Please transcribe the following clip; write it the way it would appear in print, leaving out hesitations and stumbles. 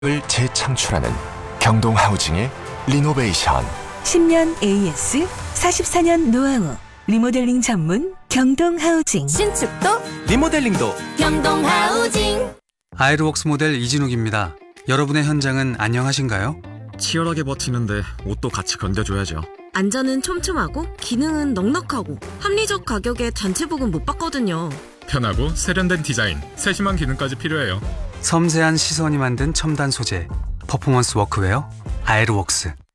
을 재창출하는 경동하우징의 리노베이션. 10년 AS, 44년 노하우, 리모델링 전문 경동하우징. 신축도 리모델링도 경동하우징. 아이르웍스 모델 이진욱입니다. 여러분의 현장은 안녕하신가요? 치열하게 버티는데 옷도 같이 견뎌줘야죠. 안전은 촘촘하고 기능은 넉넉하고 합리적 가격에 단체복은 못 받거든요. 편하고 세련된 디자인, 세심한 기능까지 필요해요. 섬세한 시선이 만든 첨단 소재, 퍼포먼스 워크웨어 아이르웍스.